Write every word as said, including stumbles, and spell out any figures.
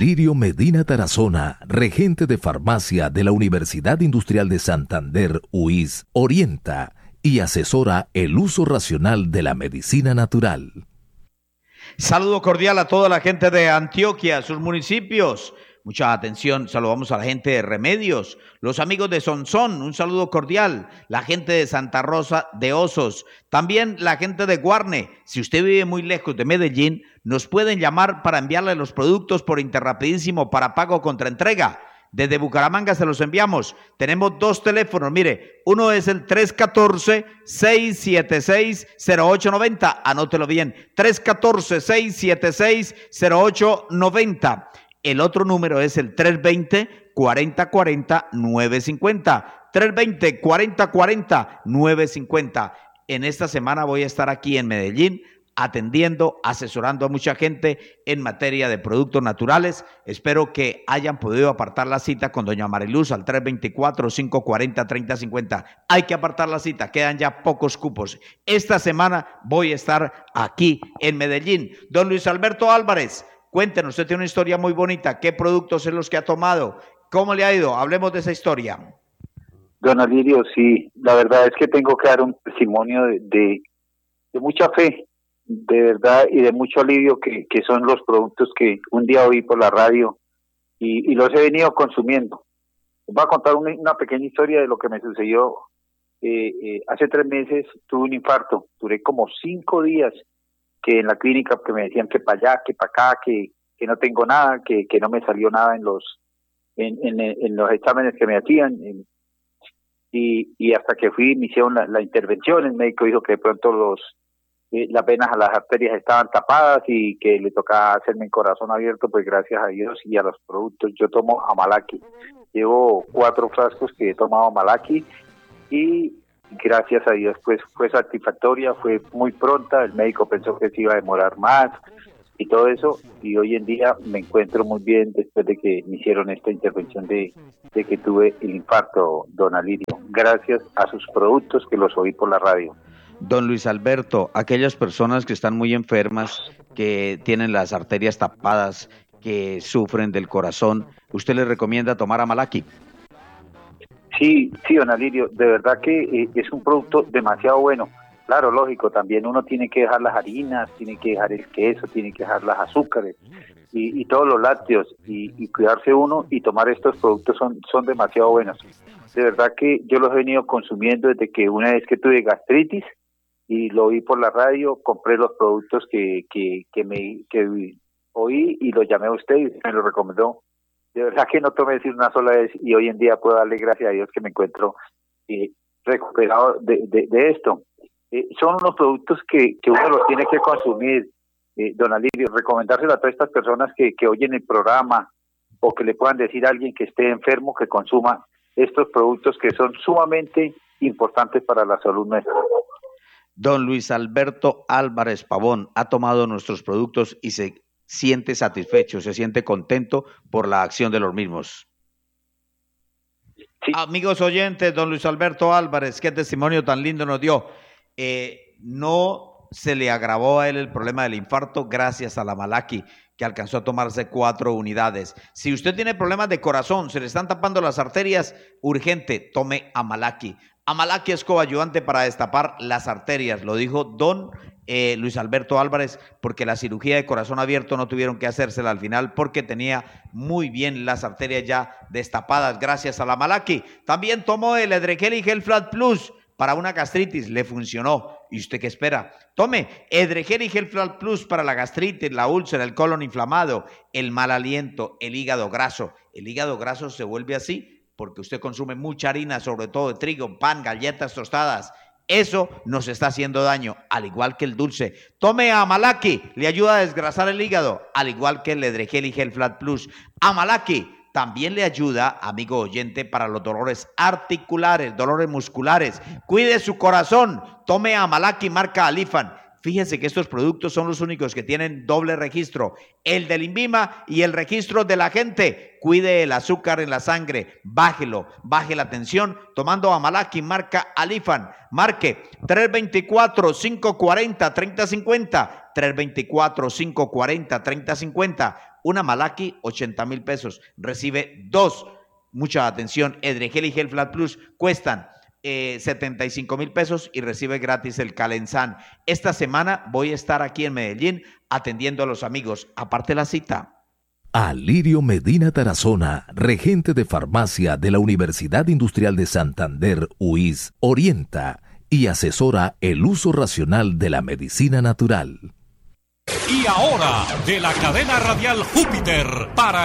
Lirio Medina Tarazona, regente de farmacia de la Universidad Industrial de Santander, U I S, orienta y asesora el uso racional de la medicina natural. Saludo cordial a toda la gente de Antioquia, sus municipios. Mucha atención, saludamos a la gente de Remedios, los amigos de Sonsón, un saludo cordial, la gente de Santa Rosa de Osos, también la gente de Guarne. Si usted vive muy lejos de Medellín, nos pueden llamar para enviarle los productos por Interrapidísimo para pago contra entrega. Desde Bucaramanga se los enviamos. Tenemos dos teléfonos, mire, uno es el tres uno cuatro, seis siete seis, cero ocho nueve cero, anótelo bien, tres uno cuatro, seis siete seis, cero ocho nueve cero. El otro número es el tres dos cero, cuatro cero cuatro cero, nueve cinco cero. tres dos cero, cuatro cero cuatro cero, nueve cinco cero. En esta semana voy a estar aquí en Medellín atendiendo, asesorando a mucha gente en materia de productos naturales. Espero que hayan podido apartar la cita con doña Mariluz al tres dos cuatro, cinco cuatro cero, tres cero cinco cero. Hay que apartar la cita, quedan ya pocos cupos. Esta semana voy a estar aquí en Medellín. Don Luis Alberto Álvarez, cuéntenos, usted tiene una historia muy bonita. ¿Qué productos son los que ha tomado? ¿Cómo le ha ido? Hablemos de esa historia. Don Alirio, sí, la verdad es que tengo que dar un testimonio de, de, de mucha fe, de verdad, y de mucho alivio, que, que son los productos que un día oí por la radio y, y los he venido consumiendo. Les voy a contar una, una pequeña historia de lo que me sucedió. Eh, eh, hace tres meses tuve un infarto, duré como cinco días que en la clínica, que me decían que para allá, que para acá, que, que no tengo nada, que, que no me salió nada en los en, en, en los exámenes que me hacían, en, y, y hasta que fui, me hicieron la, la intervención. El médico dijo que de pronto los eh, las venas a las arterias estaban tapadas y que le tocaba hacerme en corazón abierto. Pues gracias a Dios y a los productos, yo tomo Amalaki, llevo cuatro frascos que he tomado Amalaki y gracias a Dios pues fue satisfactoria, fue muy pronta. El médico pensó que se iba a demorar más y todo eso, y hoy en día me encuentro muy bien después de que me hicieron esta intervención de, de que tuve el infarto, don Alirio, gracias a sus productos que los oí por la radio. Don Luis Alberto, aquellas personas que están muy enfermas, que tienen las arterias tapadas, que sufren del corazón, ¿usted les recomienda tomar Amalaki? Sí, sí, don Alirio, de verdad que eh, es un producto demasiado bueno. Claro, lógico, también uno tiene que dejar las harinas, tiene que dejar el queso, tiene que dejar las azúcares y, y todos los lácteos y, y cuidarse uno, y tomar estos productos son, son demasiado buenos. De verdad que yo los he venido consumiendo desde que una vez que tuve gastritis y lo oí por la radio, compré los productos que, que, que, me, que oí y los llamé a usted y me los recomendó. De verdad que no tomé decir una sola vez, y hoy en día puedo darle gracias a Dios que me encuentro eh, recuperado de, de, de esto. Eh, son unos productos que, que uno los tiene que consumir, eh, don Alirio, recomendárselo a todas estas personas que, que oyen el programa, o que le puedan decir a alguien que esté enfermo que consuma estos productos que son sumamente importantes para la salud nuestra. Don Luis Alberto Álvarez Pavón ha tomado nuestros productos y se siente satisfecho, se siente contento por la acción de los mismos. Sí. Amigos oyentes, don Luis Alberto Álvarez, qué testimonio tan lindo nos dio. Eh, no se le agravó a él el problema del infarto gracias a la Amalaki, que alcanzó a tomarse cuatro unidades. Si usted tiene problemas de corazón, se le están tapando las arterias, urgente, tome Amalaki. Amalaki es coayudante para destapar las arterias, lo dijo don eh, Luis Alberto Álvarez, porque la cirugía de corazón abierto no tuvieron que hacérsela al final porque tenía muy bien las arterias ya destapadas gracias a la Amalaki. También tomó el Edregel y Gel Flat Plus para una gastritis, le funcionó. ¿Y usted qué espera? Tome Edregel y Gel Flat Plus para la gastritis, la úlcera, el colon inflamado, el mal aliento, el hígado graso. El hígado graso se vuelve así porque usted consume mucha harina, sobre todo de trigo, pan, galletas tostadas. Eso nos está haciendo daño, al igual que el dulce. Tome Amalaki, le ayuda a desgrasar el hígado, al igual que el Edregel y Gel Flat Plus. Amalaki también le ayuda, amigo oyente, para los dolores articulares, dolores musculares. Cuide su corazón, tome Amalaki marca Alifan. Fíjense que estos productos son los únicos que tienen doble registro, el del INVIMA y el registro de la gente. Cuide el azúcar en la sangre, bájelo, baje la tensión tomando Amalaki marca Alifan. Marque tres dos cuatro, cinco cuatro cero, tres cero cinco cero, tres dos cuatro, cinco cuatro cero, tres cero cinco cero. Una Malaki, ochenta mil pesos. Recibe dos. Mucha atención. Edregel y Gel Flat Plus cuestan eh, setenta y cinco mil pesos y recibe gratis el Calenzán. Esta semana voy a estar aquí en Medellín atendiendo a los amigos. Aparte la cita. Alirio Medina Tarazona, regente de farmacia de la Universidad Industrial de Santander, U I S, orienta y asesora el uso racional de la medicina natural. Y ahora, de la cadena radial Júpiter, para